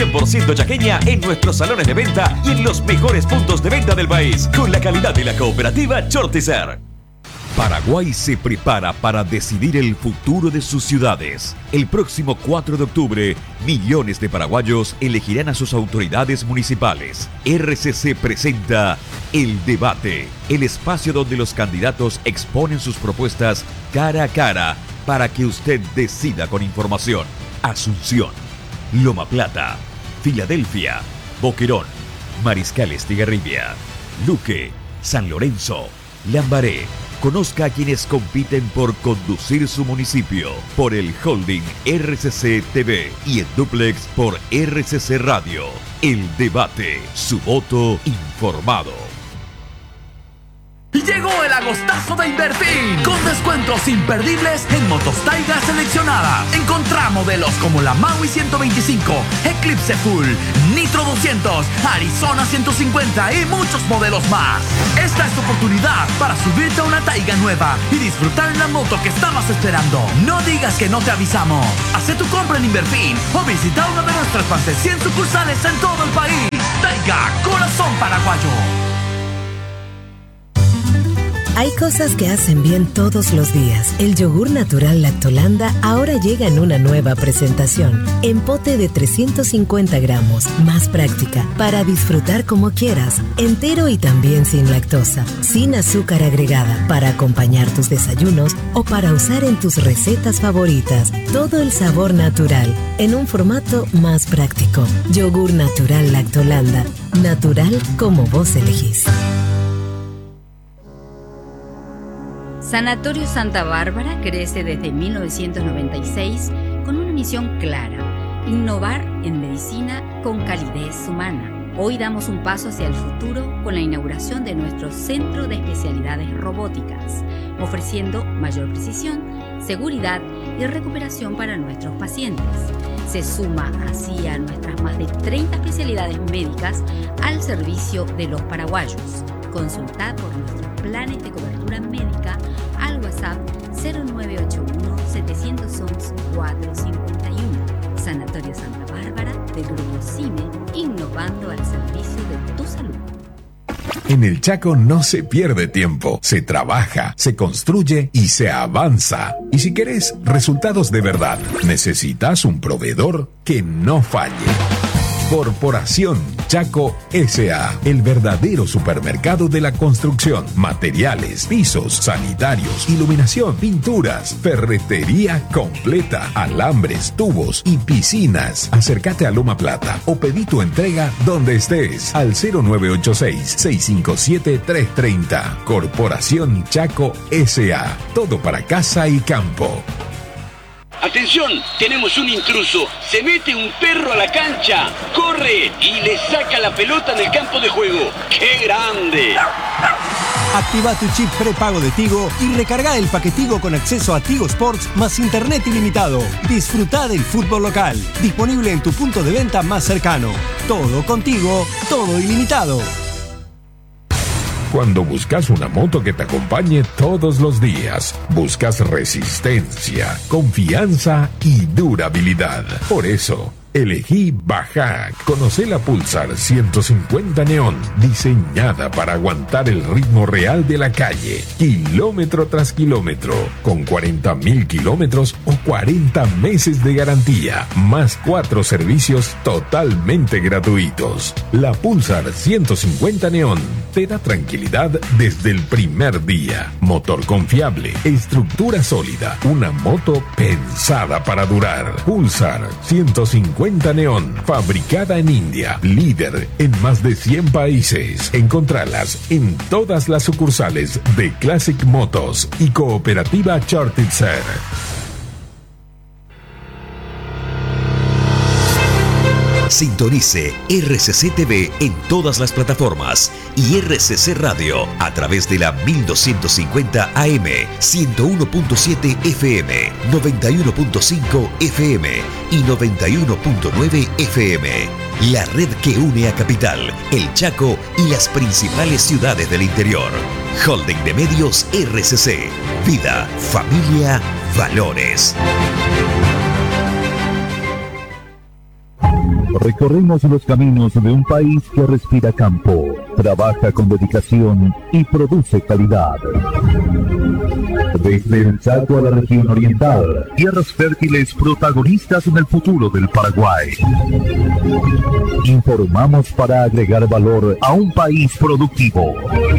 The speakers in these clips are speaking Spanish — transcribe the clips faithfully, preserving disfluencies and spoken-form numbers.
cien por ciento chaqueña en nuestros salones de venta y en los mejores puntos de venta del país, con la calidad de la cooperativa Chortizer. Paraguay se prepara para decidir el futuro de sus ciudades. El próximo cuatro de octubre, millones de paraguayos elegirán a sus autoridades municipales. R C C presenta El Debate, el espacio donde los candidatos exponen sus propuestas cara a cara para que usted decida con información. Asunción, Loma Plata, Filadelfia, Boquerón, Mariscal Estigarribia, Luque, San Lorenzo, Lambaré. Conozca a quienes compiten por conducir su municipio por el holding R C C T V y en duplex por R C C Radio. El Debate, su voto informado. Llegó el agostazo de Inverfin, con descuentos imperdibles en motos Taiga seleccionadas. Encontrá modelos como la Maui ciento veinticinco, Eclipse Full, Nitro doscientos, Arizona ciento cincuenta y muchos modelos más. Esta es tu oportunidad para subirte a una Taiga nueva y disfrutar la moto que estabas esperando. No digas que no te avisamos. Haz tu compra en Inverfin o visita una de nuestras más de cien sucursales en todo el país. Taiga, corazón paraguayo. Hay cosas que hacen bien todos los días. El yogur natural Lactolanda ahora llega en una nueva presentación. En pote de trescientos cincuenta gramos, más práctica, para disfrutar como quieras. Entero y también sin lactosa, sin azúcar agregada, para acompañar tus desayunos o para usar en tus recetas favoritas. Todo el sabor natural, en un formato más práctico. Yogur natural Lactolanda. Natural como vos elegís. Sanatorio Santa Bárbara crece desde mil novecientos noventa y seis con una misión clara: innovar en medicina con calidez humana. Hoy damos un paso hacia el futuro con la inauguración de nuestro Centro de Especialidades Robóticas, ofreciendo mayor precisión, seguridad y recuperación para nuestros pacientes. Se suma así a nuestras más de treinta especialidades médicas al servicio de los paraguayos. Consultad por nuestros planes de cobertura médica al WhatsApp cero nueve ocho uno, siete uno uno, cuatro cinco uno. Sanatorio Santa Bárbara de Grupo CIME, innovando al servicio de tu salud. En el Chaco no se pierde tiempo, se trabaja, se construye y se avanza. Y si querés resultados de verdad, necesitas un proveedor que no falle. Corporación Chaco S A, el verdadero supermercado de la construcción, materiales, pisos, sanitarios, iluminación, pinturas, ferretería completa, alambres, tubos y piscinas. Acércate a Loma Plata o pedí tu entrega donde estés al cero nueve ocho seis, seis cinco siete, tres tres cero. Corporación Chaco S A, todo para casa y campo. ¡Atención! Tenemos un intruso. Se mete un perro a la cancha. ¡Corre! Y le saca la pelota en el campo de juego. ¡Qué grande! Activa tu chip prepago de Tigo y recarga el paquetigo con acceso a Tigo Sports más internet ilimitado. Disfruta del fútbol local. Disponible en tu punto de venta más cercano. Todo contigo, todo ilimitado. Cuando buscas una moto que te acompañe todos los días, buscas resistencia, confianza y durabilidad. Por eso, elegí Bajac. Conoce la Pulsar ciento cincuenta Neon, diseñada para aguantar el ritmo real de la calle, kilómetro tras kilómetro, con cuarenta mil kilómetros o cuarenta meses de garantía, más cuatro servicios totalmente gratuitos. La Pulsar ciento cincuenta Neon te da tranquilidad desde el primer día. Motor confiable, estructura sólida, una moto pensada para durar. Pulsar ciento cincuenta Neon, fabricada en India, líder en más de cien países. Encontralas en todas las sucursales de Classic Motos y Cooperativa Chortizer. Sintonice R C C T V en todas las plataformas y R C C Radio a través de la mil doscientos cincuenta A M, ciento uno punto siete F M, noventa y uno punto cinco F M y noventa y uno punto nueve F M. La red que une a Capital, El Chaco y las principales ciudades del interior. Holding de Medios R C C. Vida, familia, valores. Recorremos los caminos de un país que respira campo, trabaja con dedicación y produce calidad. Desde el Chaco a la región oriental, tierras fértiles protagonistas en el futuro del Paraguay. Informamos para agregar valor a un país productivo.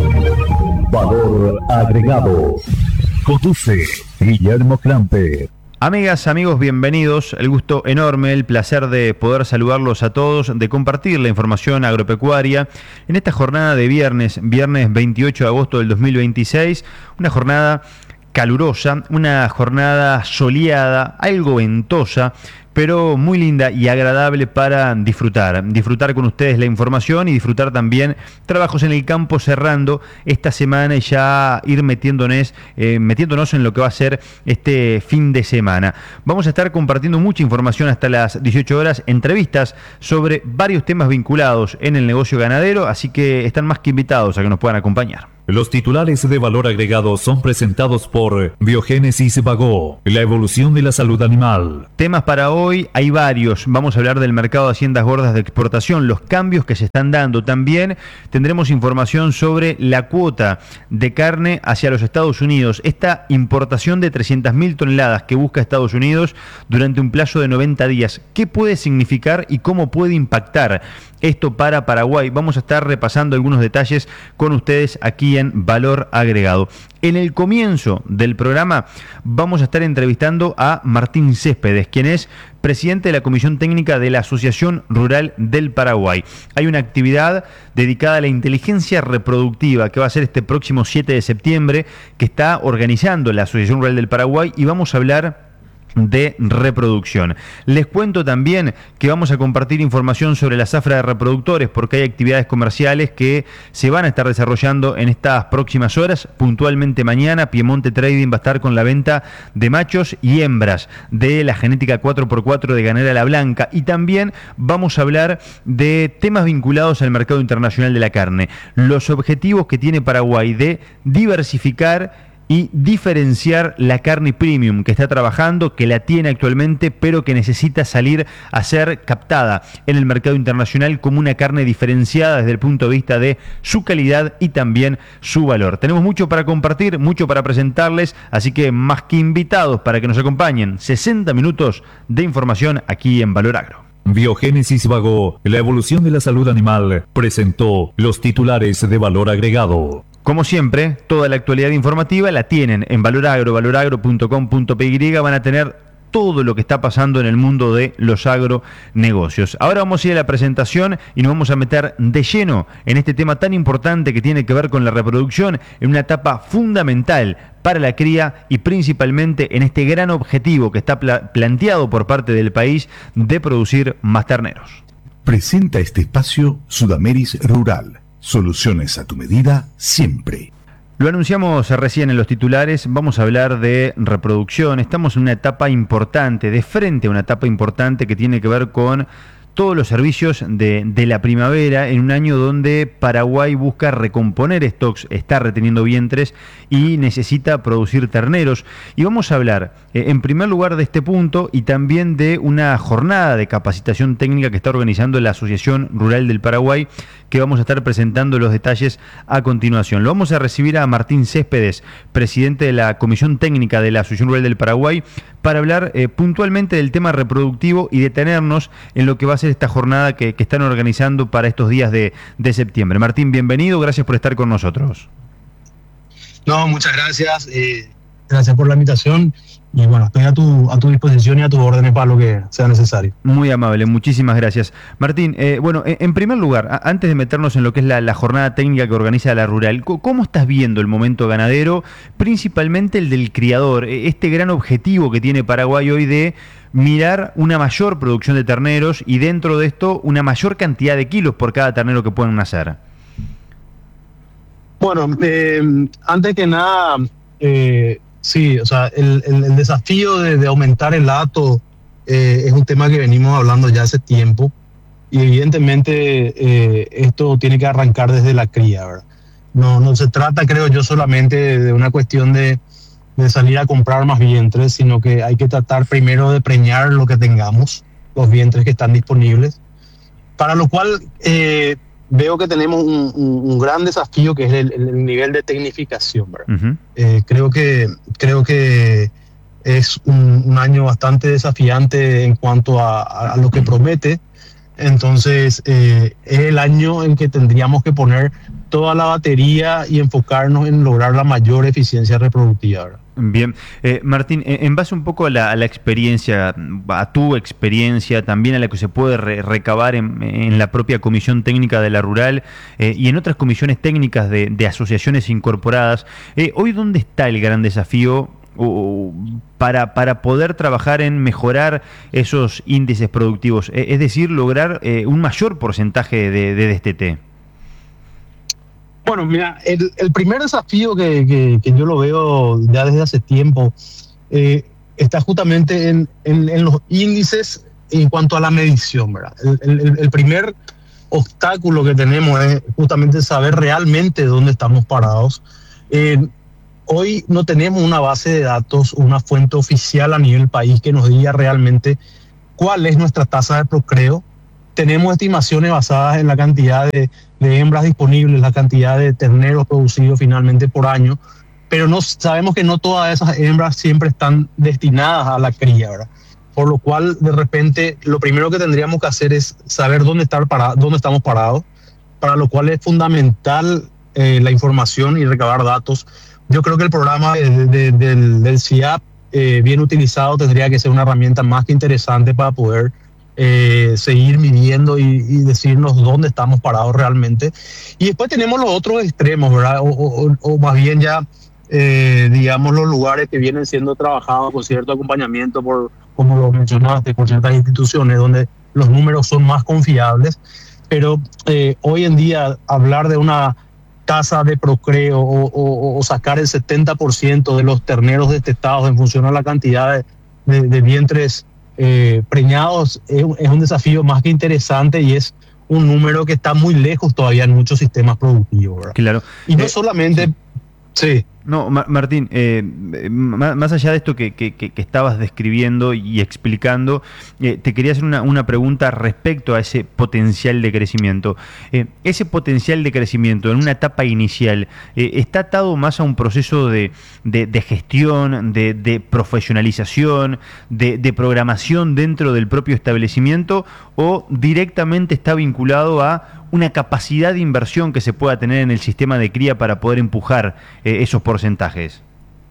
Valor agregado. Conduce Guillermo Clampe. Amigas, amigos, bienvenidos. El gusto enorme, el placer de poder saludarlos a todos, de compartir la información agropecuaria en esta jornada de viernes, viernes veintiocho de agosto del dos mil veintiséis, una jornada calurosa, una jornada soleada, algo ventosa, pero muy linda y agradable para disfrutar. Disfrutar con ustedes la información y disfrutar también trabajos en el campo, cerrando esta semana y ya ir metiéndonos, eh, metiéndonos en lo que va a ser este fin de semana. Vamos a estar compartiendo mucha información hasta las dieciocho horas, entrevistas sobre varios temas vinculados en el negocio ganadero, así que están más que invitados a que nos puedan acompañar. Los titulares de valor agregado son presentados por Biogénesis Bagó, la evolución de la salud animal. Temas para hoy hay varios. Vamos a hablar del mercado de haciendas gordas de exportación, los cambios que se están dando. También tendremos información sobre la cuota de carne hacia los Estados Unidos. Esta importación de trescientas mil toneladas que busca Estados Unidos durante un plazo de noventa días. ¿Qué puede significar y cómo puede impactar esto para Paraguay? Vamos a estar repasando algunos detalles con ustedes aquí en Valor Agregado. En el comienzo del programa vamos a estar entrevistando a Martín Céspedes, quien es presidente de la Comisión Técnica de la Asociación Rural del Paraguay. Hay una actividad dedicada a la inteligencia reproductiva que va a ser este próximo siete de septiembre, que está organizando la Asociación Rural del Paraguay, y vamos a hablar de reproducción. Les cuento también que vamos a compartir información sobre la zafra de reproductores, porque hay actividades comerciales que se van a estar desarrollando en estas próximas horas. Puntualmente mañana, Piemonte Trading va a estar con la venta de machos y hembras de la genética cuatro por cuatro de Ganera La Blanca, y también vamos a hablar de temas vinculados al mercado internacional de la carne, los objetivos que tiene Paraguay de diversificar y diferenciar la carne premium que está trabajando, que la tiene actualmente, pero que necesita salir a ser captada en el mercado internacional como una carne diferenciada desde el punto de vista de su calidad y también su valor. Tenemos mucho para compartir, mucho para presentarles, así que más que invitados para que nos acompañen. sesenta minutos de información aquí en Valor Agro. Biogénesis Bagó, la evolución de la salud animal, presentó los titulares de Valor Agregado. Como siempre, toda la actualidad informativa la tienen en Valor Agro, valoragro punto com punto p y. Van a tener todo lo que está pasando en el mundo de los agronegocios. Ahora vamos a ir a la presentación y nos vamos a meter de lleno en este tema tan importante que tiene que ver con la reproducción, en una etapa fundamental para la cría y principalmente en este gran objetivo que está pla- planteado por parte del país de producir más terneros. Presenta este espacio Sudameris Rural. Soluciones a tu medida siempre. Lo anunciamos recién en los titulares, vamos a hablar de reproducción. Estamos en una etapa importante, de frente a una etapa importante que tiene que ver con todos los servicios de, de la primavera, en un año donde Paraguay busca recomponer stocks, está reteniendo vientres y necesita producir terneros. Y vamos a hablar, eh, en primer lugar, de este punto y también de una jornada de capacitación técnica que está organizando la Asociación Rural del Paraguay, que vamos a estar presentando los detalles a continuación. Lo vamos a recibir a Martín Céspedes, presidente de la Comisión Técnica de la Asociación Rural del Paraguay, para hablar eh, puntualmente del tema reproductivo y detenernos en lo que va a ser esta jornada que, que están organizando para estos días de, de septiembre. Martín, bienvenido, gracias por estar con nosotros. No, muchas gracias, eh, gracias por la invitación. Y bueno, estoy a tu, a tu disposición y a tus órdenes para lo que sea necesario. Muy amable, muchísimas gracias. Martín, eh, bueno, en, en primer lugar, a, antes de meternos en lo que es la, la jornada técnica que organiza la Rural, ¿cómo estás viendo el momento ganadero, principalmente el del criador, este gran objetivo que tiene Paraguay hoy de mirar una mayor producción de terneros y dentro de esto una mayor cantidad de kilos por cada ternero que puedan nacer? Bueno, eh, antes que nada... Eh, Sí, o sea, el, el, el desafío de, de aumentar el hato eh, es un tema que venimos hablando ya hace tiempo y evidentemente eh, esto tiene que arrancar desde la cría, ¿verdad? No, no se trata, creo yo, solamente de una cuestión de, de salir a comprar más vientres, sino que hay que tratar primero de preñar lo que tengamos, los vientres que están disponibles, para lo cual eh, veo que tenemos un, un, un gran desafío, que es el, el nivel de tecnificación, ¿verdad? Uh-huh. Eh, creo que creo que es un, un año bastante desafiante en cuanto a, a lo que promete. Entonces eh, es el año en que tendríamos que poner toda la batería y enfocarnos en lograr la mayor eficiencia reproductiva, ¿verdad? Bien, eh, Martín, en base un poco a la, a la experiencia, a tu experiencia, también a la que se puede re, recabar en, en la propia Comisión Técnica de la Rural eh, y en otras comisiones técnicas de, de asociaciones incorporadas, eh, hoy ¿dónde está el gran desafío o, para, para poder trabajar en mejorar esos índices productivos? Eh, es decir, lograr eh, un mayor porcentaje de, de destete. Bueno, mira, el, el primer desafío que, que, que yo lo veo ya desde hace tiempo eh, está justamente en, en, en los índices en cuanto a la medición, ¿verdad? El, el, el primer obstáculo que tenemos es justamente saber realmente dónde estamos parados. Eh, hoy no tenemos una base de datos, una fuente oficial a nivel país que nos diga realmente cuál es nuestra tasa de procreo. Tenemos estimaciones basadas en la cantidad de, de hembras disponibles, la cantidad de terneros producidos finalmente por año, pero no sabemos que no todas esas hembras siempre están destinadas a la cría, ¿verdad? Por lo cual, de repente, lo primero que tendríamos que hacer es saber dónde, estar para, dónde estamos parados, para lo cual es fundamental eh, la información y recabar datos. Yo creo que el programa de, de, del, del C I A P, eh, bien utilizado, tendría que ser una herramienta más que interesante para poder Eh, seguir midiendo y, y decirnos dónde estamos parados realmente. Y después tenemos los otros extremos, ¿verdad? O, o, o más bien ya, eh, digamos, los lugares que vienen siendo trabajados con cierto acompañamiento, por, como lo mencionaste, por ciertas instituciones donde los números son más confiables. Pero eh, hoy en día hablar de una tasa de procreo o, o, o sacar el setenta por ciento de los terneros destetados en función a la cantidad de, de, de vientres Eh, preñados es, es un desafío más que interesante y es un número que está muy lejos todavía en muchos sistemas productivos, ¿verdad? Claro. Y no eh, solamente... Sí. No, Ma- Martín, eh, más allá de esto que, que, que estabas describiendo y explicando, eh, te quería hacer una, una pregunta respecto a ese potencial de crecimiento. Eh, ese potencial de crecimiento en una etapa inicial, eh, ¿está atado más a un proceso de, de, de gestión, de, de profesionalización, de, de programación dentro del propio establecimiento, o directamente está vinculado a una capacidad de inversión que se pueda tener en el sistema de cría para poder empujar eh, esos porcentajes?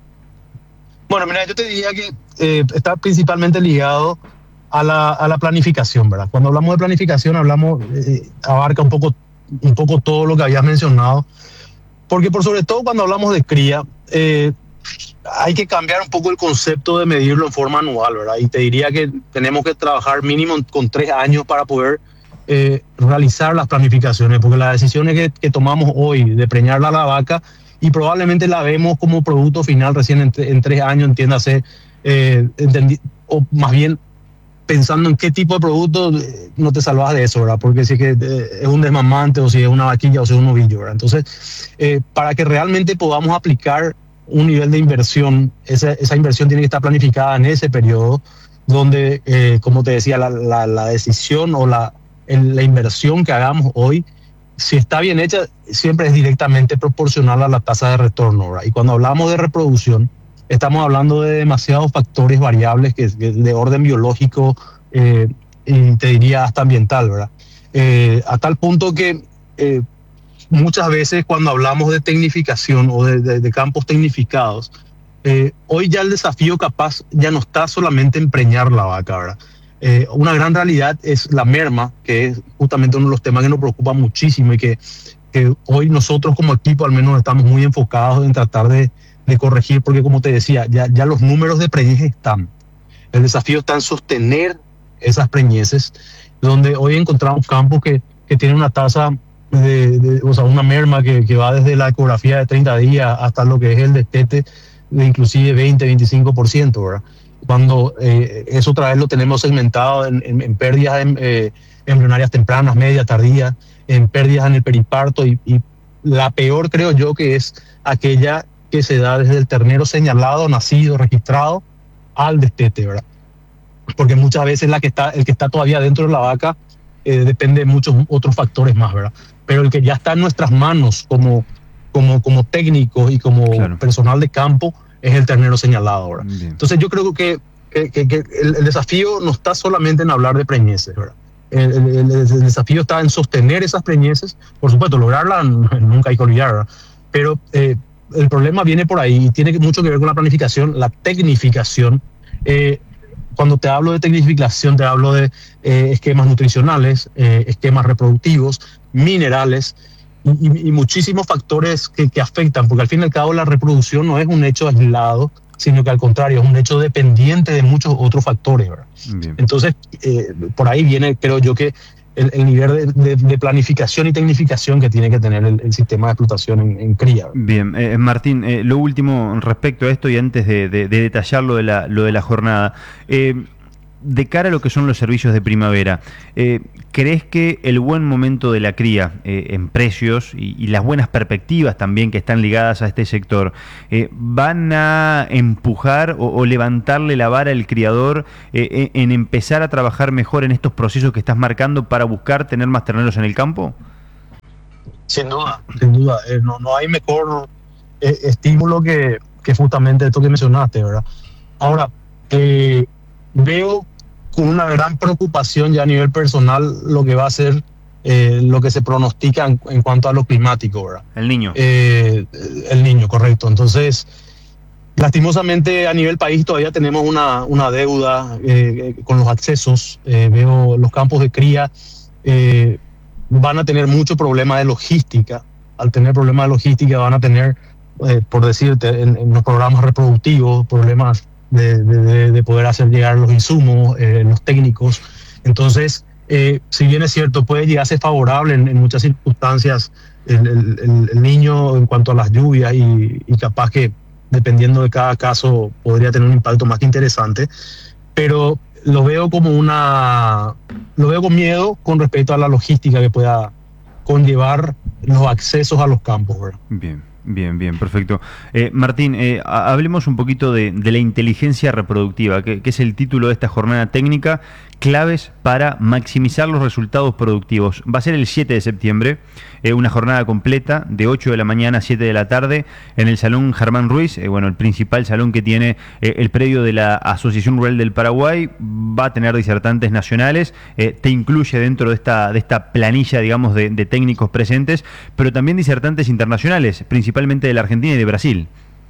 Bueno, mira, yo te diría que eh, está principalmente ligado a la, a la planificación, ¿verdad? Cuando hablamos de planificación, hablamos, eh, abarca un poco, un poco todo lo que habías mencionado, porque por sobre todo cuando hablamos de cría, eh, hay que cambiar un poco el concepto de medirlo en forma anual, ¿verdad? Y te diría que tenemos que trabajar mínimo con tres años para poder Eh, realizar las planificaciones, porque las decisiones que, que tomamos hoy de preñarla a la vaca y probablemente la vemos como producto final recién en, en tres años, entiéndase, eh, entendi- o más bien pensando en qué tipo de producto, eh, no te salvas de eso, ¿verdad? Porque si es que eh, es un desmamante o si es una vaquilla o si es un novillo, ¿verdad? Entonces, eh, para que realmente podamos aplicar un nivel de inversión, esa, esa inversión tiene que estar planificada en ese periodo donde, eh, como te decía, la, la, la decisión o la En la inversión que hagamos hoy, si está bien hecha, siempre es directamente proporcional a la tasa de retorno, ¿verdad? Y cuando hablamos de reproducción, estamos hablando de demasiados factores variables que, que de orden biológico eh, y te diría hasta ambiental, ¿verdad? Eh, a tal punto que eh, muchas veces cuando hablamos de tecnificación o de, de, de campos tecnificados, eh, hoy ya el desafío capaz ya no está solamente en preñar la vaca, ¿verdad? Eh, una gran realidad es la merma, que es justamente uno de los temas que nos preocupa muchísimo y que, que hoy nosotros como equipo al menos estamos muy enfocados en tratar de, de corregir, porque como te decía, ya, ya los números de preñez están. El desafío está en sostener esas preñeces, donde hoy encontramos campos que, que tienen una tasa, de, de, o sea, una merma que, que va desde la ecografía de treinta días hasta lo que es el destete de inclusive veinte, veinticinco por ciento, ¿verdad? Cuando eh, eso otra vez lo tenemos segmentado en, en, en pérdidas en, eh, embrionarias tempranas, medias, tardías, en pérdidas en el periparto y, y la peor creo yo que es aquella que se da desde el ternero señalado, nacido, registrado, al destete, ¿verdad? Porque muchas veces la que está, el que está todavía dentro de la vaca eh, depende de muchos otros factores más, ¿verdad? Pero el que ya está en nuestras manos como, como, como técnicos y como claro. personal de campo es el ternero señalado ahora. Entonces yo creo que, que, que, que el, el desafío no está solamente en hablar de preñeces, ¿verdad? El, el, el, el desafío está en sostener esas preñeces, por supuesto, lograrla nunca hay que olvidar, ¿verdad? Pero eh, el problema viene por ahí y tiene mucho que ver con la planificación, la tecnificación. Eh, cuando te hablo de tecnificación, te hablo de eh, esquemas nutricionales, eh, esquemas reproductivos, minerales y, y, y muchísimos factores que, que afectan, porque al fin y al cabo la reproducción no es un hecho aislado, sino que al contrario es un hecho dependiente de muchos otros factores, ¿verdad? Entonces, eh, por ahí viene, creo yo, que el, el nivel de, de, de planificación y tecnificación que tiene que tener el, el sistema de explotación en, en cría. Bien, eh, Martín, eh, lo último respecto a esto y antes de, de, de detallar lo de la, lo de la jornada. Eh, de cara a lo que son los servicios de primavera, eh, ¿crees que el buen momento de la cría eh, en precios y, y las buenas perspectivas también que están ligadas a este sector eh, van a empujar o, o levantarle la vara al criador eh, en empezar a trabajar mejor en estos procesos que estás marcando para buscar tener más terneros en el campo? Sin duda, sin duda. Eh, no, no hay mejor eh, estímulo que, que justamente esto que mencionaste, ¿verdad? Ahora, eh, veo con una gran preocupación ya a nivel personal lo que va a ser eh, lo que se pronostica en, en cuanto a lo climático, ¿verdad? El niño. Eh, el niño, correcto. Entonces, lastimosamente a nivel país todavía tenemos una, una deuda eh, con los accesos. Eh, veo los campos de cría eh, van a tener mucho problema de logística. Al tener problemas de logística van a tener, eh, por decirte, en, en los programas reproductivos, problemas De, de, de poder hacer llegar los insumos, eh, los técnicos. Entonces, eh, si bien es cierto, puede llegar a ser favorable en, en muchas circunstancias el, el, el niño en cuanto a las lluvias y, y capaz que dependiendo de cada caso podría tener un impacto más que interesante, pero lo veo como una, lo veo con miedo con respecto a la logística que pueda conllevar los accesos a los campos, ¿verdad? Bien. Bien, bien, perfecto. Eh, Martín, eh, hablemos un poquito de, de la inteligencia reproductiva, que, que es el título de esta jornada técnica, claves para maximizar los resultados productivos. Va a ser el siete de septiembre, eh, una jornada completa de ocho de la mañana a siete de la tarde en el Salón Germán Ruiz, eh, bueno, el principal salón que tiene eh, el predio de la Asociación Rural del Paraguay. Va a tener disertantes nacionales, eh, te incluye dentro de esta, de esta planilla, digamos, de, de técnicos presentes, pero también disertantes internacionales, principalmente de la Argentina y de Brasil.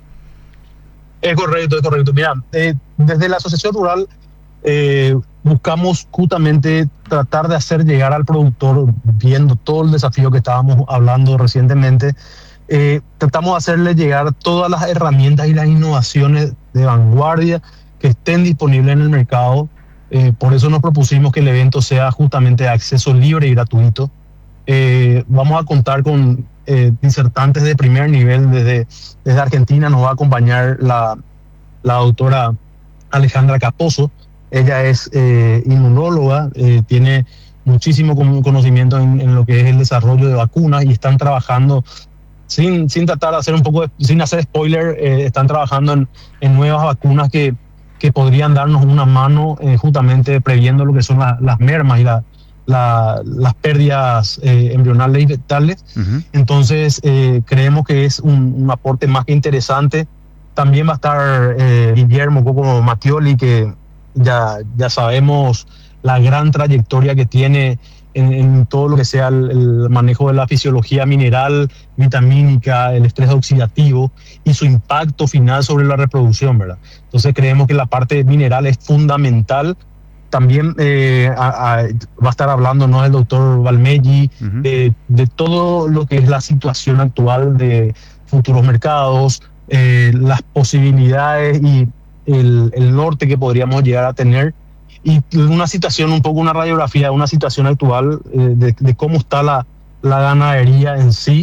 Es correcto, es correcto. Mira, eh, desde la Asociación Rural eh, buscamos justamente tratar de hacer llegar al productor, viendo todo el desafío que estábamos hablando recientemente, eh, tratamos de hacerle llegar todas las herramientas y las innovaciones de vanguardia que estén disponibles en el mercado. Eh, por eso nos propusimos que el evento sea justamente de acceso libre y gratuito. Eh, vamos a contar con eh, disertantes de primer nivel. Desde, desde Argentina nos va a acompañar la, la doctora Alejandra Caposo. Ella es eh, inmunóloga, eh, tiene muchísimo conocimiento en, en lo que es el desarrollo de vacunas y están trabajando, sin, sin tratar de hacer un poco, de, sin hacer spoiler, eh, están trabajando en, en nuevas vacunas que, que podrían darnos una mano eh, justamente previendo lo que son la, las mermas y la, la, las pérdidas eh, embrionales y fetales. Uh-huh. Entonces eh, creemos que es un, un aporte más que interesante. También va a estar eh, Guillermo Coco Mattioli, que ya, ya sabemos la gran trayectoria que tiene en, en todo lo que sea el, el manejo de la fisiología mineral, vitamínica, el estrés oxidativo y su impacto final sobre la reproducción, ¿verdad? Entonces creemos que la parte mineral es fundamental. También eh, a, a, va a estar hablando, ¿no?, el doctor Valmelli, uh-huh. de, de todo lo que es la situación actual de futuros mercados, eh, las posibilidades y el, el norte que podríamos llegar a tener, y una situación, un poco una radiografía de una situación actual eh, de, de cómo está la, la ganadería en sí.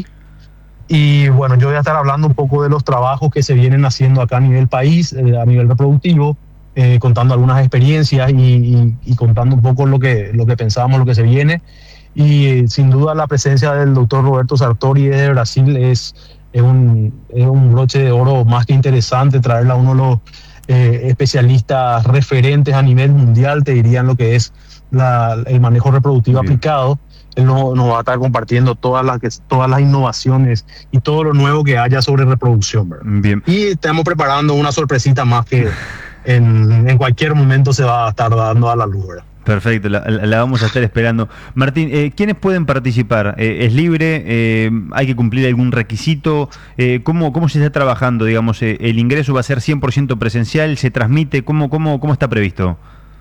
Y bueno, yo voy a estar hablando un poco de los trabajos que se vienen haciendo acá a nivel país, eh, a nivel reproductivo, eh, contando algunas experiencias y, y, y contando un poco lo que, lo que pensábamos, lo que se viene. Y eh, sin duda la presencia del doctor Roberto Sartori de Brasil es, es, un, es un broche de oro más que interesante, traerle a uno de los eh, especialistas referentes a nivel mundial, te dirían lo que es la, el manejo reproductivo Bien. aplicado. Él nos, nos va a estar compartiendo todas las, todas las innovaciones y todo lo nuevo que haya sobre reproducción, ¿verdad? Bien. Y estamos preparando una sorpresita más que en, en cualquier momento se va a estar dando a la luz, ¿verdad? Perfecto, la, la vamos a estar esperando. Martín, eh, ¿quiénes pueden participar? Eh, ¿Es libre? Eh, ¿Hay que cumplir algún requisito? Eh, ¿cómo, ¿Cómo se está trabajando? Digamos, eh, ¿el ingreso va a ser cien por ciento presencial? ¿Se transmite? ¿Cómo, cómo, cómo está previsto?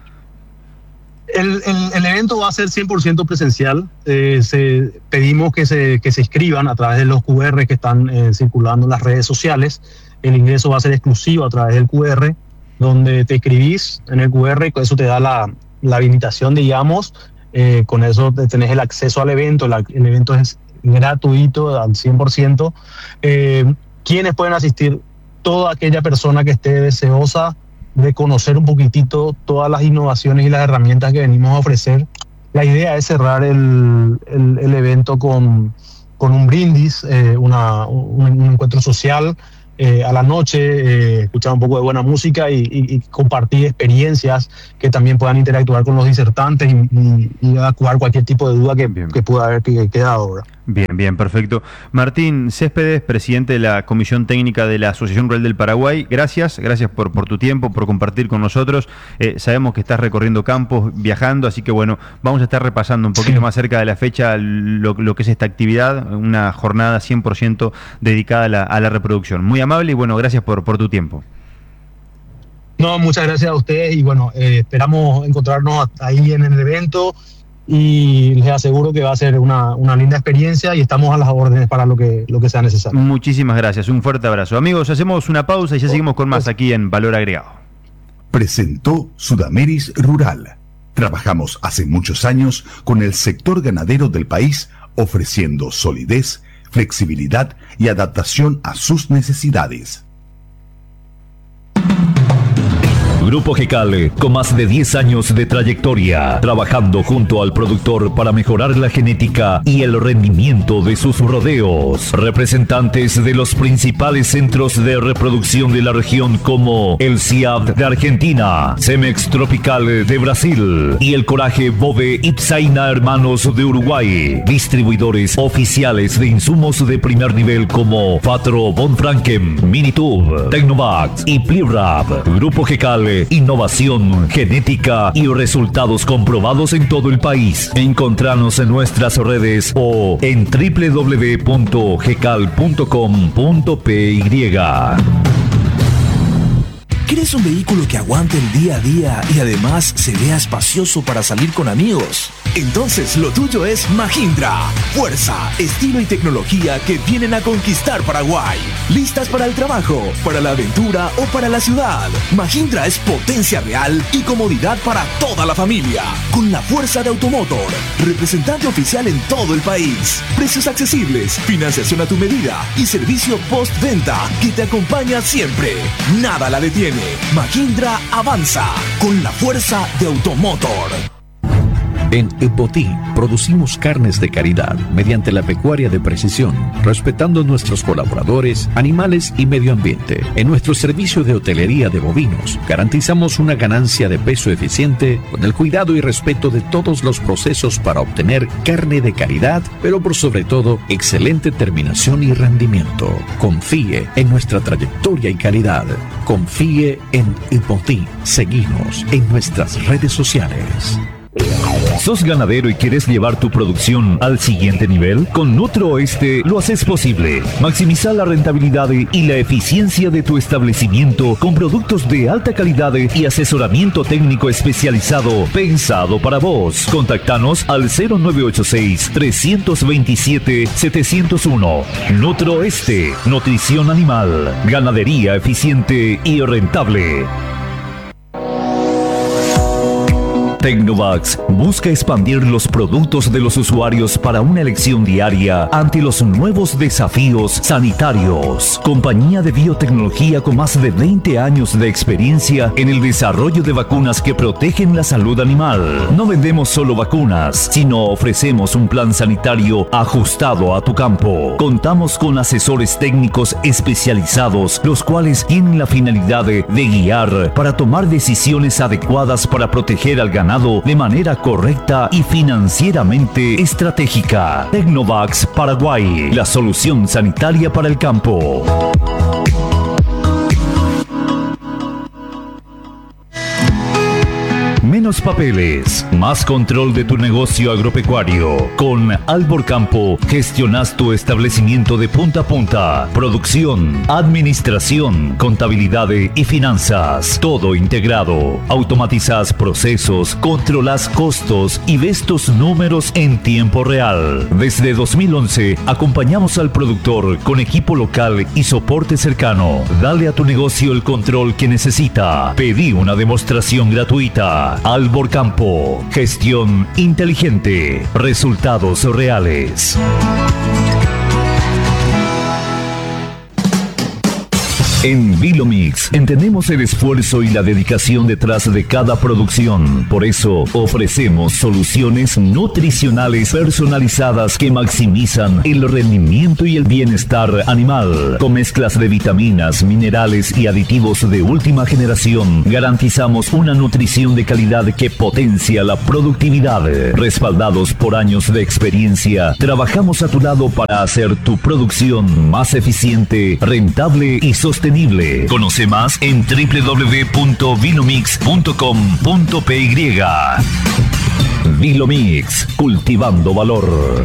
El, el, el evento va a ser cien por ciento presencial. Eh, se, pedimos que se, que se inscriban a través de los cu erre que están eh, circulando en las redes sociales. El ingreso va a ser exclusivo a través del cu erre, donde te inscribís en el cu erre, eso te da la... la habilitación, digamos, eh, con eso tenés el acceso al evento, la, el evento es gratuito al cien por ciento. Eh, ¿Quiénes pueden asistir? Toda aquella persona que esté deseosa de conocer un poquitito todas las innovaciones y las herramientas que venimos a ofrecer. La idea es cerrar el, el, el evento con, con un brindis, eh, una, un, un encuentro social, Eh, a la noche, eh, escuchar un poco de buena música y, y, y compartir experiencias que también puedan interactuar con los disertantes y, y, y evacuar cualquier tipo de duda que, que pueda haber quedado ahora. Bien, bien, perfecto. Martín Céspedes, presidente de la Comisión Técnica de la Asociación Rural del Paraguay, gracias, gracias por, por tu tiempo, por compartir con nosotros. Eh, sabemos que estás recorriendo campos, viajando, así que bueno, vamos a estar repasando un poquito sí. más cerca de la fecha lo, lo que es esta actividad, una jornada cien por ciento dedicada a la, a la reproducción. Muy amable y bueno, gracias por, por tu tiempo. No, muchas gracias a ustedes y bueno, eh, esperamos encontrarnos ahí en el evento. Y les aseguro que va a ser una, una linda experiencia y estamos a las órdenes para lo que, lo que sea necesario. Muchísimas gracias, un fuerte abrazo. Amigos, hacemos una pausa y ya seguimos con más aquí en Valor Agregado. Presentó Sudameris Rural. Trabajamos hace muchos años con el sector ganadero del país, ofreciendo solidez, flexibilidad y adaptación a sus necesidades. Grupo Gecal, con más de diez años de trayectoria, trabajando junto al productor para mejorar la genética y el rendimiento de sus rodeos. Representantes de los principales centros de reproducción de la región como el C I A B de Argentina, Cemex Tropical de Brasil y el Coraje Bove Ipsaina Hermanos de Uruguay. Distribuidores oficiales de insumos de primer nivel como Fatro Von Franken, Minitube, Tecnovax y Plirab. Grupo Gecal, innovación, genética y resultados comprobados en todo el país. Encontranos en nuestras redes o en doble u doble u doble u punto gecal punto com punto pe y. ¿Quieres un vehículo que aguante el día a día y además se vea espacioso para salir con amigos? Entonces lo tuyo es Mahindra. Fuerza, estilo y tecnología que vienen a conquistar Paraguay. ¿Listas para el trabajo, para la aventura o para la ciudad? Mahindra es potencia real y comodidad para toda la familia. Con la fuerza de Automotor, representante oficial en todo el país. Precios accesibles, financiación a tu medida y servicio postventa que te acompaña siempre. Nada la detiene. Mahindra avanza con la fuerza de Automotor. En Epotí producimos carnes de calidad mediante la pecuaria de precisión, respetando nuestros colaboradores, animales y medio ambiente. En nuestro servicio de hotelería de bovinos, garantizamos una ganancia de peso eficiente con el cuidado y respeto de todos los procesos para obtener carne de calidad, pero por sobre todo, excelente terminación y rendimiento. Confíe en nuestra trayectoria y calidad. Confíe en Epotí. Seguinos en nuestras redes sociales. ¿Sos ganadero y quieres llevar tu producción al siguiente nivel? Con Nutrooeste lo haces posible. Maximiza la rentabilidad y la eficiencia de tu establecimiento con productos de alta calidad y asesoramiento técnico especializado pensado para vos. Contactanos al cero nueve ocho seis, tres dos siete, siete cero uno. Nutrooeste, nutrición animal, ganadería eficiente y rentable. Tecnovax busca expandir los productos de los usuarios para una elección diaria ante los nuevos desafíos sanitarios. Compañía de biotecnología con más de veinte años de experiencia en el desarrollo de vacunas que protegen la salud animal. No vendemos solo vacunas, sino ofrecemos un plan sanitario ajustado a tu campo. Contamos con asesores técnicos especializados, los cuales tienen la finalidad de, de guiar para tomar decisiones adecuadas para proteger al ganado de manera correcta y financieramente estratégica. Tecnovax Paraguay, la solución sanitaria para el campo. Menos papeles, más control de tu negocio agropecuario. Con Albor Campo gestionas tu establecimiento de punta a punta. Producción, administración, contabilidad y finanzas. Todo integrado. Automatizas procesos, controlas costos y ves tus números en tiempo real. Desde dos mil once acompañamos al productor con equipo local y soporte cercano. Dale a tu negocio el control que necesita. Pedí una demostración gratuita. Albor Campo, gestión inteligente, resultados reales. En Vilomix entendemos el esfuerzo y la dedicación detrás de cada producción. Por eso ofrecemos soluciones nutricionales personalizadas que maximizan el rendimiento y el bienestar animal. Con mezclas de vitaminas, minerales y aditivos de última generación, garantizamos una nutrición de calidad que potencia la productividad. Respaldados por años de experiencia, trabajamos a tu lado para hacer tu producción más eficiente, rentable y sostenible. Conoce más en doble u doble u doble u punto vilomix punto com punto p y. Vilomix, cultivando valor.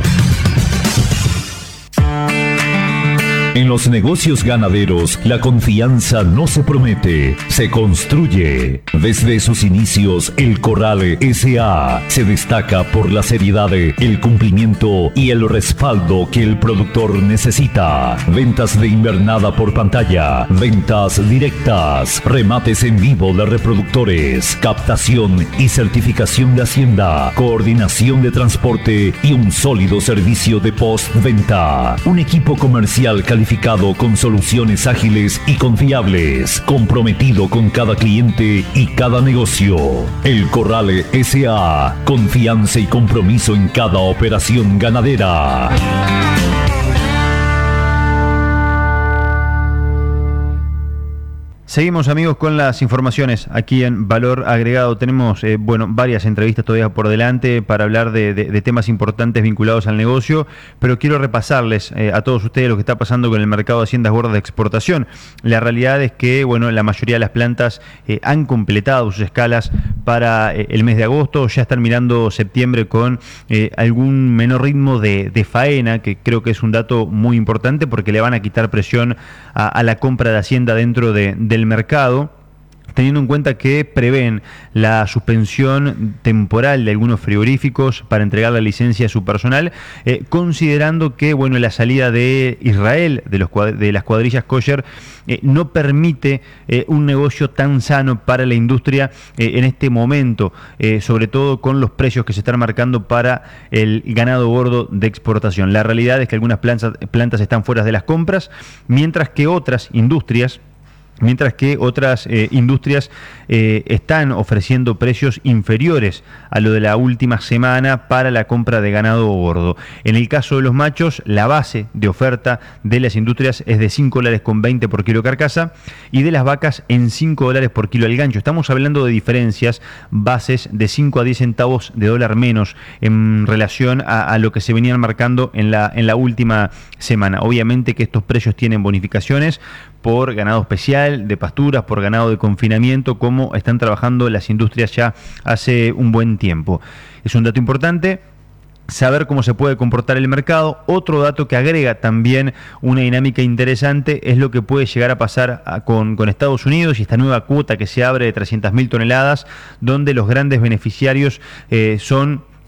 En los negocios ganaderos, la confianza no se promete, se construye. Desde sus inicios, el Corral S A se destaca por la seriedad, el cumplimiento y el respaldo que el productor necesita. Ventas de invernada por pantalla, ventas directas, remates en vivo de reproductores, captación y certificación de hacienda, coordinación de transporte y un sólido servicio de postventa. Un equipo comercial calificado Calificado con soluciones ágiles y confiables, comprometido con cada cliente y cada negocio. El Corral S A, confianza y compromiso en cada operación ganadera. Seguimos, amigos, con las informaciones aquí en Valor Agregado. Tenemos eh, bueno, varias entrevistas todavía por delante para hablar de, de, de temas importantes vinculados al negocio, pero quiero repasarles eh, a todos ustedes lo que está pasando con el mercado de haciendas gordas de exportación. La realidad es que bueno, la mayoría de las plantas eh, han completado sus escalas para eh, el mes de agosto, ya están mirando septiembre con eh, algún menor ritmo de, de faena, que creo que es un dato muy importante porque le van a quitar presión a, a la compra de hacienda dentro de, del mercado, teniendo en cuenta que prevén la suspensión temporal de algunos frigoríficos para entregar la licencia a su personal, eh, considerando que bueno, la salida de Israel de, los, de las cuadrillas kosher eh, no permite eh, un negocio tan sano para la industria eh, en este momento, eh, sobre todo con los precios que se están marcando para el ganado gordo de exportación. La realidad es que algunas plantas, plantas están fuera de las compras, mientras que otras industrias Mientras que otras eh, industrias eh, están ofreciendo precios inferiores a lo de la última semana para la compra de ganado gordo. En el caso de los machos, la base de oferta de las industrias es de cinco dólares con veinte por kilo carcasa y de las vacas en cinco dólares por kilo el gancho. Estamos hablando de diferencias bases de cinco a diez centavos de dólar menos en relación a, a lo que se venían marcando en la, en la última semana. Obviamente que estos precios tienen bonificaciones por ganado especial, de pasturas, por ganado de confinamiento, como están trabajando las industrias ya hace un buen tiempo. Es un dato importante saber cómo se puede comportar el mercado. Otro dato que agrega también una dinámica interesante es lo que puede llegar a pasar a, con, con Estados Unidos y esta nueva cuota que se abre de trescientas mil toneladas, donde los grandes beneficiarios eh, son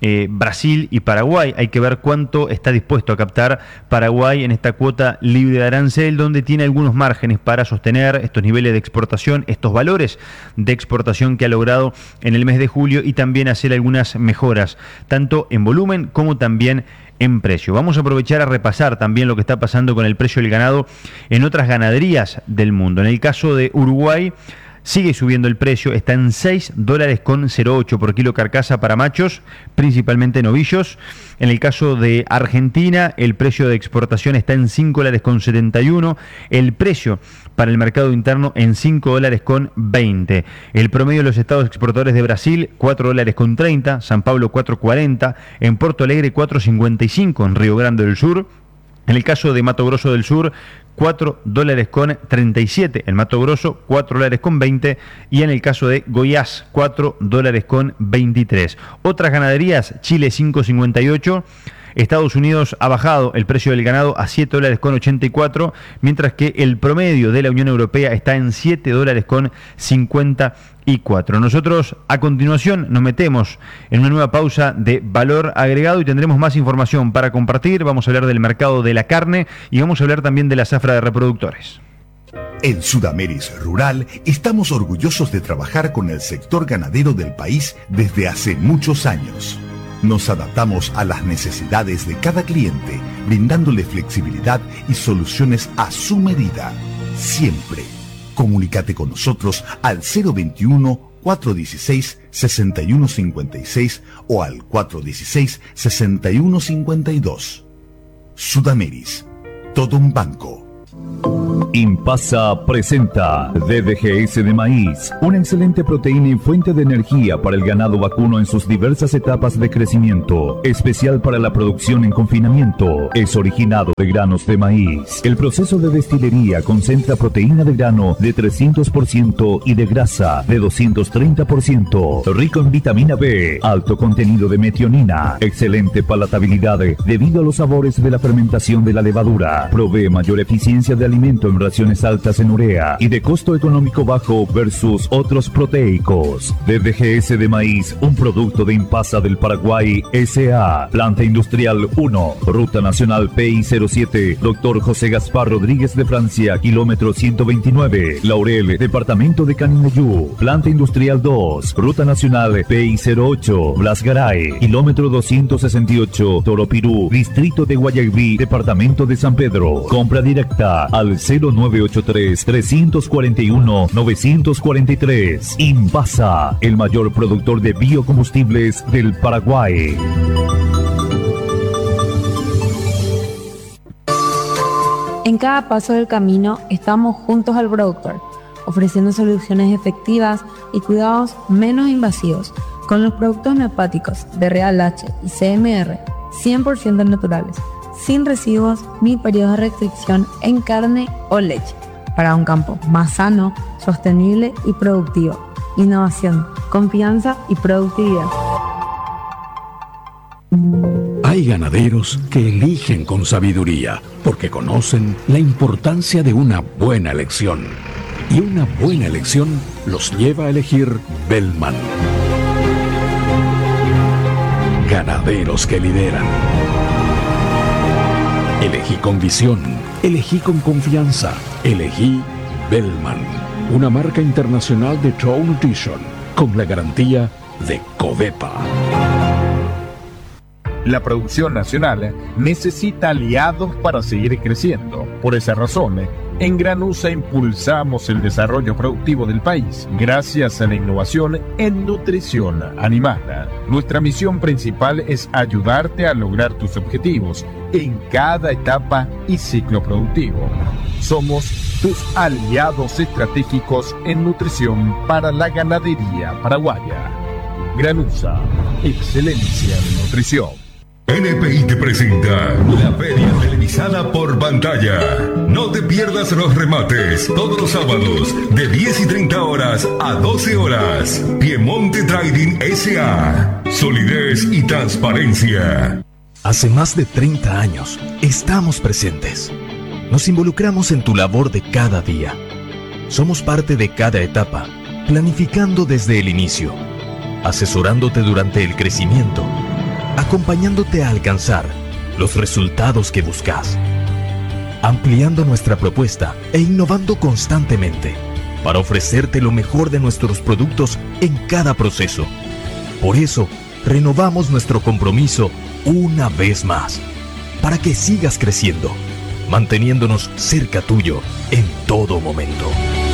eh, Brasil y Paraguay. Hay que ver cuánto está dispuesto a captar Paraguay en esta cuota libre de arancel, donde tiene algunos márgenes para sostener estos niveles de exportación, estos valores de exportación que ha logrado en el mes de julio, y también hacer algunas mejoras, tanto en volumen como también en precio. Vamos a aprovechar a repasar también lo que está pasando con el precio del ganado en otras ganaderías del mundo. En el caso de Uruguay, sigue subiendo el precio, está en seis dólares con cero ocho por kilo carcasa para machos, principalmente novillos. En el caso de Argentina, el precio de exportación está en cinco dólares con setenta y uno, el precio para el mercado interno en cinco dólares con veinte. El promedio de los estados exportadores de Brasil, cuatro dólares con treinta, San Pablo cuatro cuarenta, en Porto Alegre cuatro cincuenta y cinco, en Río Grande del Sur. En el caso de Mato Grosso del Sur, cuatro dólares con treinta y siete, el Mato Grosso cuatro dólares con veinte, y en el caso de Goiás cuatro dólares con veintitrés. Otras ganaderías, Chile cinco cincuenta y ocho, Estados Unidos ha bajado el precio del ganado a siete dólares con ochenta y cuatro, mientras que el promedio de la Unión Europea está en siete dólares con cincuenta y cuatro. Nosotros a continuación nos metemos en una nueva pausa de valor agregado y tendremos más información para compartir. Vamos a hablar del mercado de la carne y vamos a hablar también de la zafra de reproductores. En Sudameris Rural estamos orgullosos de trabajar con el sector ganadero del país desde hace muchos años. Nos adaptamos a las necesidades de cada cliente, brindándole flexibilidad y soluciones a su medida. Siempre. Comunícate con nosotros al cero veintiuno, cuatrocientos dieciséis, sesenta y uno cincuenta y seis o al cuatrocientos dieciséis, sesenta y uno cincuenta y dos. Sudameris. Todo un banco. Impasa presenta D D G S de maíz, una excelente proteína y fuente de energía para el ganado vacuno en sus diversas etapas de crecimiento, especial para la producción en confinamiento. Es originado de granos de maíz. El proceso de destilería concentra proteína de grano de trescientos por ciento y de grasa de doscientos treinta por ciento, rico en vitamina B, alto contenido de metionina, excelente palatabilidad debido a los sabores de la fermentación de la levadura, provee mayor eficiencia de alimento en raciones altas en urea y de costo económico bajo versus otros proteicos. D D G S de maíz, un producto de Impasa del Paraguay S A Planta Industrial uno, Ruta Nacional P I cero siete, Doctor José Gaspar Rodríguez de Francia, kilómetro ciento veintinueve, Laurel, Departamento de Canindeyú. Planta Industrial dos, Ruta Nacional P I cero ocho, Blas Garay, kilómetro doscientos sesenta y ocho, Toropirú, Distrito de Guayaquil, Departamento de San Pedro. Compra directa al cero nueve ocho tres, tres cuatro uno, nueve cuatro tres. Impasa, el mayor productor de biocombustibles del Paraguay. En cada paso del camino estamos juntos al productor, ofreciendo soluciones efectivas y cuidados menos invasivos con los productos neopáticos de Real H y C M R cien por ciento naturales, sin residuos ni periodos de restricción en carne o leche, para un campo más sano, sostenible y productivo. Innovación, confianza y productividad. Hay ganaderos que eligen con sabiduría porque conocen la importancia de una buena elección. Y una buena elección los lleva a elegir Bellman. Ganaderos que lideran. Elegí con visión, elegí con confianza, elegí Bellman, una marca internacional de Trout Nutrition, con la garantía de Covepa. La producción nacional necesita aliados para seguir creciendo. Por esa razón, en Granusa impulsamos el desarrollo productivo del país gracias a la innovación en nutrición animal. Nuestra misión principal es ayudarte a lograr tus objetivos en cada etapa y ciclo productivo. Somos tus aliados estratégicos en nutrición para la ganadería paraguaya. Granusa, excelencia en nutrición. N P I te presenta la feria televisada por pantalla. No te pierdas los remates todos los sábados de diez y treinta horas a doce horas. Piemonte Trading S A. Solidez y transparencia. Hace más de treinta años estamos presentes. Nos involucramos en tu labor de cada día. Somos parte de cada etapa, planificando desde el inicio, asesorándote durante el crecimiento acompañándote a alcanzar los resultados que buscas, ampliando nuestra propuesta e innovando constantemente para ofrecerte lo mejor de nuestros productos en cada proceso. Por eso, renovamos nuestro compromiso una vez más, para que sigas creciendo, manteniéndonos cerca tuyo en todo momento.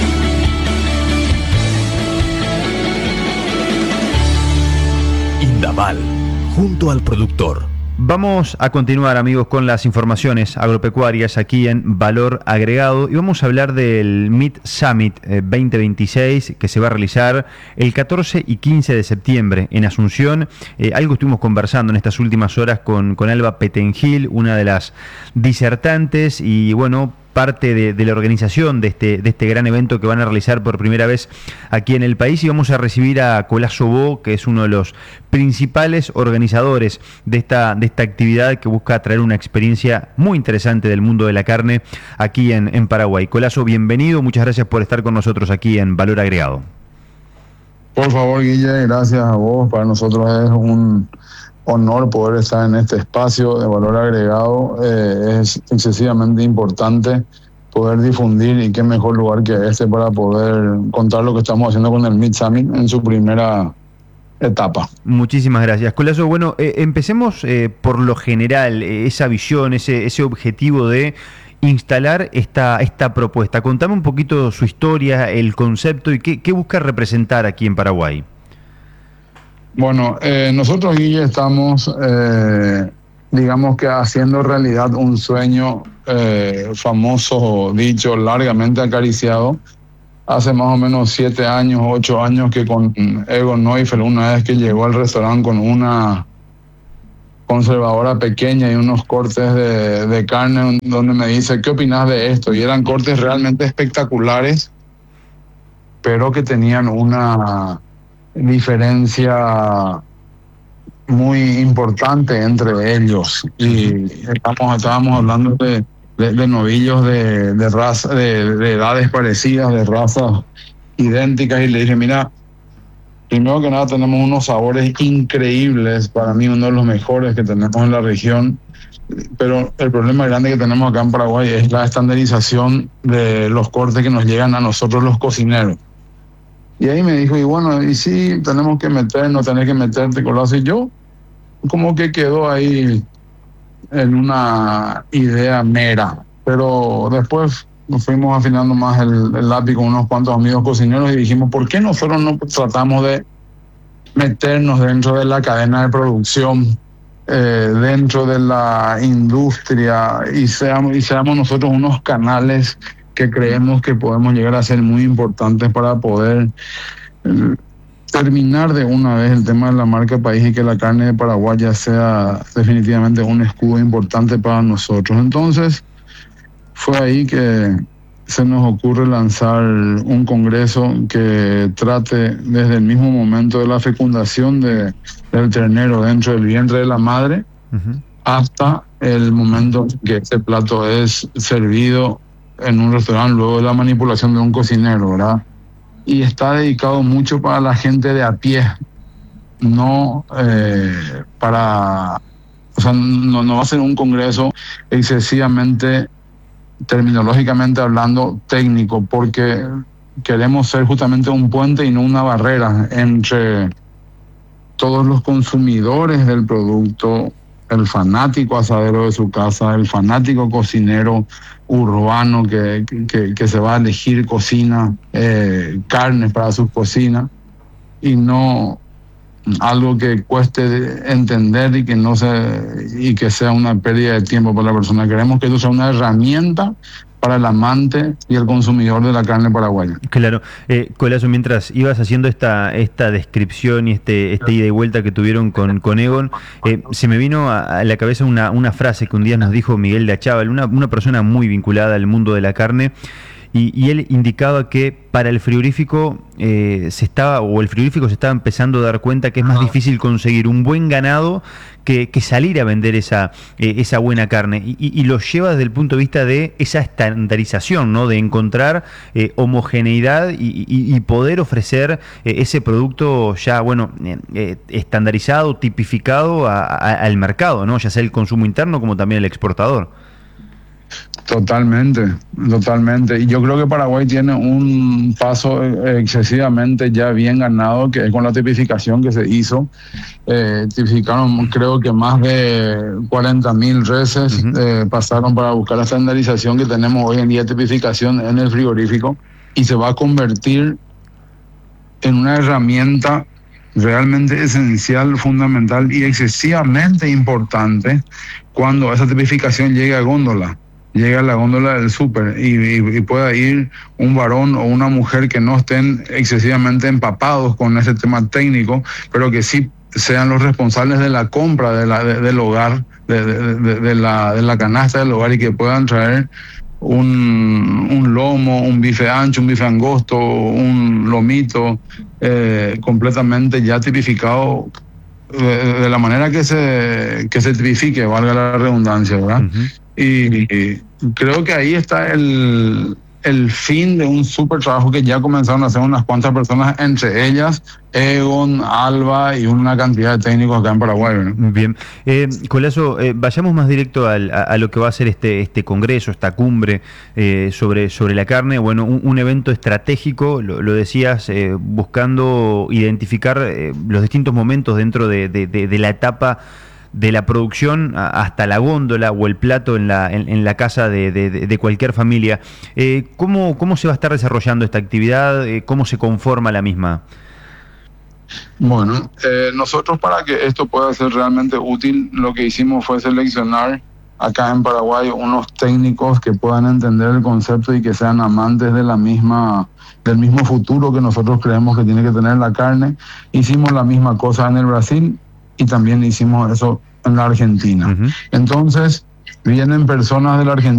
Indaval, junto al productor. Vamos a continuar, amigos, con las informaciones agropecuarias aquí en Valor Agregado y vamos a hablar del Meat Summit eh, veinte veintiséis que se va a realizar el catorce y quince de septiembre en Asunción. Eh, algo estuvimos conversando en estas últimas horas con, con Alba Petengil, una de las disertantes y bueno, parte de, de la organización de este, de este gran evento que van a realizar por primera vez aquí en el país, y vamos a recibir a Colazo Bo, que es uno de los principales organizadores de esta, de esta actividad que busca traer una experiencia muy interesante del mundo de la carne aquí en, en Paraguay. Colazo, bienvenido, muchas gracias por estar con nosotros aquí en Valor Agregado. Por favor, Guille, gracias a vos. Para nosotros es un honor poder estar en este espacio de Valor Agregado. Eh, es excesivamente importante poder difundir, y qué mejor lugar que este para poder contar lo que estamos haciendo con el Meat Summit en su primera etapa. Muchísimas gracias, Colazo. Bueno, eh, empecemos eh, por lo general, eh, esa visión, ese, ese objetivo de instalar esta, esta propuesta. Contame un poquito su historia, el concepto y qué, qué busca representar aquí en Paraguay. Bueno, eh, nosotros, Guille, estamos, eh, digamos que haciendo realidad un sueño eh, famoso, dicho, largamente acariciado. Hace más o menos siete años, ocho años que con Egon Neufeld, una vez que llegó al restaurante con una conservadora pequeña y unos cortes de, de carne, donde me dice, ¿qué opinas de esto? Y eran cortes realmente espectaculares, pero que tenían una diferencia muy importante entre ellos, y estamos, estábamos hablando de, de, de novillos de, de raza, de, de edades parecidas, de razas idénticas, y le dije, mira, primero que nada tenemos unos sabores increíbles, para mí uno de los mejores que tenemos en la región, pero el problema grande que tenemos acá en Paraguay es la estandarización de los cortes que nos llegan a nosotros los cocineros. Y ahí me dijo, y bueno, y sí, tenemos que meternos, tenés que meterte, Colazo. Y yo, como que quedó ahí en una idea mera. Pero después nos fuimos afinando más el, el lápiz con unos cuantos amigos cocineros y dijimos, ¿por qué nosotros no tratamos de meternos dentro de la cadena de producción, eh, dentro de la industria, y seamos, y seamos nosotros unos canales que creemos que podemos llegar a ser muy importantes para poder eh, terminar de una vez el tema de la marca país, y que la carne de Paraguay ya sea definitivamente un escudo importante para nosotros? Entonces fue ahí que se nos ocurre lanzar un congreso que trate desde el mismo momento de la fecundación de, del ternero dentro del vientre de la madre, uh-huh, hasta el momento que este plato es servido en un restaurante luego de la manipulación de un cocinero, ¿verdad? Y está dedicado mucho para la gente de a pie, no eh, para, o sea, no, no va a ser un congreso excesivamente, terminológicamente hablando, técnico, porque queremos ser justamente un puente y no una barrera entre todos los consumidores del producto, el fanático asadero de su casa, el fanático cocinero urbano que, que, que se va a elegir cocina, eh, carnes para sus cocinas, y no algo que cueste entender y que no se, y que sea una pérdida de tiempo para la persona. Queremos que eso sea una herramienta para el amante y el consumidor de la carne paraguaya. Claro. Eh, Colazo, mientras ibas haciendo esta esta descripción y este este ida y vuelta que tuvieron con, con Egon, eh, se me vino a, a la cabeza una, una frase que un día nos dijo Miguel de Achával, una, una persona muy vinculada al mundo de la carne, y, y él indicaba que para el frigorífico eh, se estaba, o el frigorífico se estaba empezando a dar cuenta que es más difícil conseguir un buen ganado que, que salir a vender esa, eh, esa buena carne, y, y, y lo lleva desde el punto de vista de esa estandarización, ¿no? De encontrar eh, homogeneidad y, y, y poder ofrecer eh, ese producto ya, bueno, eh, eh, estandarizado, tipificado a, a, al mercado, ¿no? Ya sea el consumo interno como también el exportador. Totalmente, totalmente. Y yo creo que Paraguay tiene un paso excesivamente ya bien ganado, que es con la tipificación que se hizo. Eh, tipificaron, creo que más de cuarenta mil reses, uh-huh. eh, pasaron para buscar la estandarización que tenemos hoy en día, tipificación en el frigorífico, y se va a convertir en una herramienta realmente esencial, fundamental y excesivamente importante cuando esa tipificación llegue a góndola. Llega a la góndola del súper y, y, y pueda ir un varón o una mujer que no estén excesivamente empapados con ese tema técnico, pero que sí sean los responsables de la compra de la, de, del hogar, de, de, de, de, la, de la canasta del hogar, y que puedan traer un, un lomo, un bife ancho, un bife angosto, un lomito eh, completamente ya tipificado de, de la manera que se, que se tipifique, valga la redundancia, ¿verdad? Uh-huh. Y, y creo que ahí está el, el fin de un súper trabajo que ya comenzaron a hacer unas cuantas personas, entre ellas Egon, Alba y una cantidad de técnicos acá en Paraguay, ¿no? Bien. Eh, Colazo, eh, vayamos más directo al, a, a lo que va a ser este, este congreso, esta cumbre eh, sobre, sobre la carne. Bueno, un, un evento estratégico, lo, lo decías, eh, buscando identificar eh, los distintos momentos dentro de, de, de, de la etapa de la producción hasta la góndola o el plato en la, en, en la casa de, de, de cualquier familia. Eh, ¿cómo, ¿Cómo se va a estar desarrollando esta actividad? Eh, ¿Cómo se conforma la misma? Bueno, eh, nosotros, para que esto pueda ser realmente útil, lo que hicimos fue seleccionar acá en Paraguay unos técnicos que puedan entender el concepto y que sean amantes de la misma, del mismo futuro que nosotros creemos que tiene que tener la carne. Hicimos la misma cosa en el Brasil y también hicimos eso en la Argentina. Uh-huh. Entonces, vienen personas de la Argentina